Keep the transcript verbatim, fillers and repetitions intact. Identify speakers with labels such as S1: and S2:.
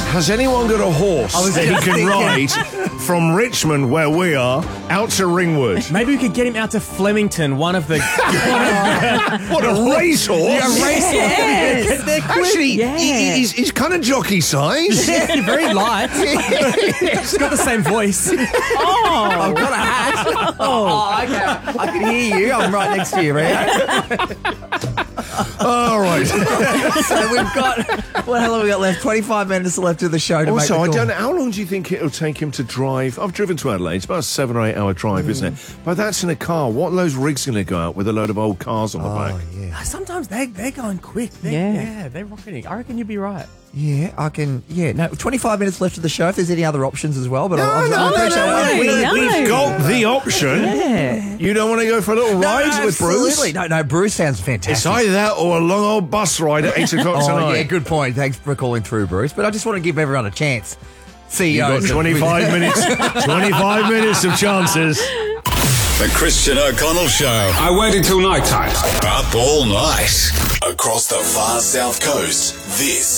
S1: Has anyone got a horse
S2: I was
S1: that he
S2: just
S1: can
S2: thinking.
S1: ride from Richmond, where we are, out to Ringwood?
S3: Maybe we could get him out to Flemington, one of the...
S1: What a racehorse!
S3: Yeah, race
S4: Yes.
S3: They're quick.
S1: Actually,
S4: Yeah.
S1: he, he's, he's kind of jockey size.
S3: You're very light. He's got the same voice.
S2: I've got a hat. Oh, okay. I can hear you. I'm right next to you, man.
S1: All right.
S2: So we've got, what hell have we got left? twenty-five minutes left of the show to
S1: Also, I
S2: make the
S1: don't
S2: call.
S1: know, how long do you think it'll take him to drive? I've driven to Adelaide. It's about a seven or eight hour drive, isn't it? But that's in a car. What are those rigs going to go out with a load of old cars on the back?
S2: yeah.
S3: Sometimes they, they're going quick. They're,
S4: Yeah.
S3: yeah, they're rocketing. I reckon you'd be right.
S2: Yeah, I can. Yeah, no, twenty-five minutes left of the show. If there's any other options as well, but
S1: No,
S2: I'll,
S1: no,
S2: I'll
S1: no,
S2: appreciate
S1: no,
S2: it.
S1: we,
S4: no.
S1: We've got the option.
S4: Yeah.
S1: You don't want to go for a little
S2: No,
S1: ride
S2: no,
S1: with Bruce?
S2: absolutely. No, no, Bruce sounds
S1: It's
S2: fantastic.
S1: either that or a long old bus ride at eight o'clock
S2: Oh,
S1: tonight.
S2: yeah, good point. Thanks for calling through, Bruce. But I just want to give everyone a chance. C E
S1: You've
S2: Os.
S1: got twenty-five minutes. twenty-five minutes of chances.
S5: The Christian O'Connell Show.
S6: I waited till night time.
S5: Up all night. Across the far south coast, this